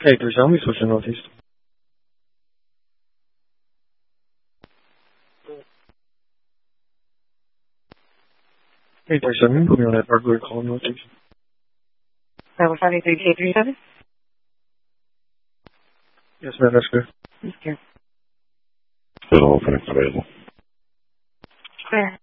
Hey, 37, switching northeast. Hey, 37, put me on that burglary call northeast. That was 73K37? Yes, ma'am, that's good. Thank you. Still open, it's available. Clear.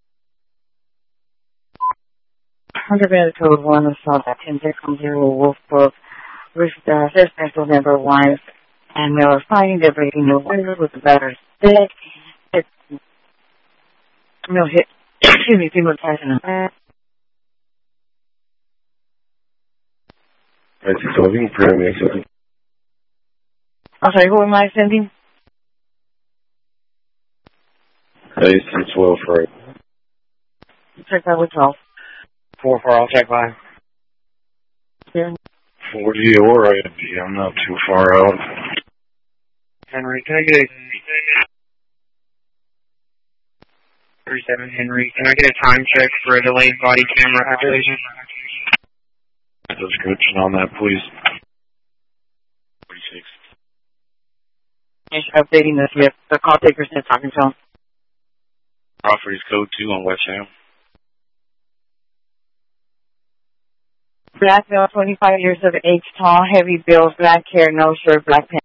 Under bed code 1 assault at 10-0 Wolfbrook. Suspect November wife and they were fighting. They're breaking the windows with the battered stick. Excuse me, people attacking them. Right, so you can print me something. I'm sorry, who am I sending? Hey, it's 12 for it. Check that with 12. 4-4, I'll check by. Yeah. 40 or IMP, I'm not too far out. Henry, can I get a... 37 Henry, can I get a time check for a delayed body camera activation? Description on that, please. 46. Yes, updating the slip. The call taker's not talking to him. Properties code 2 on West Ham. Black male, 25 years of age, tall, heavy build, black hair, no shirt, black pants.